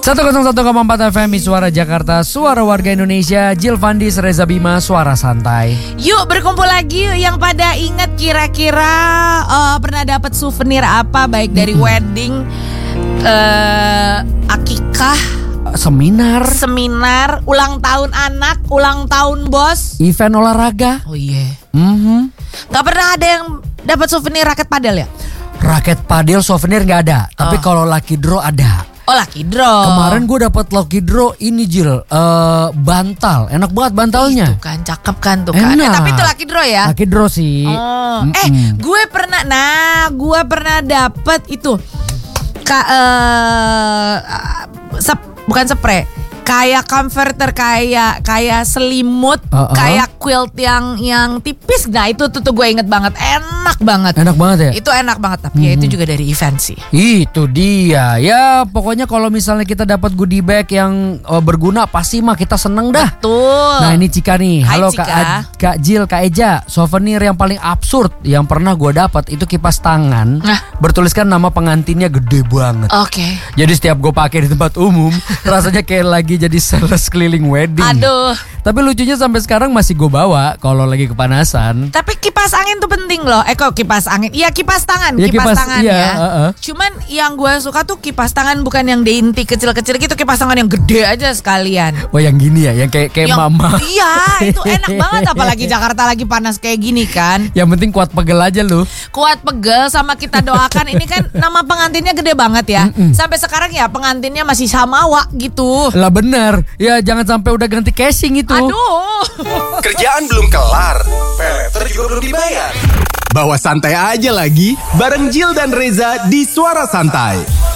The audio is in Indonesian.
101,4 FM Suara Jakarta, suara warga Indonesia. Jill Fandis, Reza Bima, Suara Santai. Yuk berkumpul lagi yang pada ingat kira-kira pernah dapat souvenir apa, baik dari wedding, akikah, seminar, ulang tahun anak, ulang tahun bos, event olahraga. Oh iya. Gak pernah ada yang dapat souvenir raket padel ya? Raket padel souvenir gak ada, tapi kalau lucky draw ada. Oh, lucky draw. Kemarin gue dapat lucky draw ini Jill, bantal, enak banget bantalnya. Itu kan cakep kan tuh kan. Tapi itu lucky draw ya. Lucky draw sih. Gue pernah dapet itu bukan spray, kayak converter, kayak selimut, kayak quilt yang tipis. Nah itu tuh gue inget banget, enak banget ya. Itu enak banget, tapi ya itu juga dari event sih. Itu dia ya, pokoknya kalau misalnya kita dapat goodie bag yang berguna pasti mah kita seneng dah. Betul. Nah ini Cika nih. Hai, halo Cika. Kak Jill, Kak Eja. Souvenir yang paling absurd yang pernah gue dapat itu kipas tangan bertuliskan nama pengantinnya gede banget. Oke. Jadi setiap gue pakai di tempat umum rasanya kayak lagi jadi sales keliling wedding. Aduh. Tapi lucunya sampai sekarang masih gue bawa kalau lagi kepanasan. Tapi kipas angin tuh penting loh. Kok kipas angin? Iya kipas tangan, ya, kipas tangan iya, ya. Cuman yang gue suka tuh kipas tangan bukan yang diinti kecil-kecil gitu, kipas tangan yang gede aja sekalian. Oh yang gini ya, yang kayak mama. Iya, itu enak banget, apalagi Jakarta lagi panas kayak gini kan. Yang penting kuat pegel aja lu. Kuat pegel, sama kita doakan. Ini kan nama pengantinnya gede banget ya. Sampai sekarang ya pengantinnya masih samawa gitu. Lah bener, ya jangan sampai udah ganti casing itu. Aduh. Kerjaan belum kelar, peleter juga belum dibayar. Bawa santai aja lagi, bareng Jill dan Reza di Suara Santai.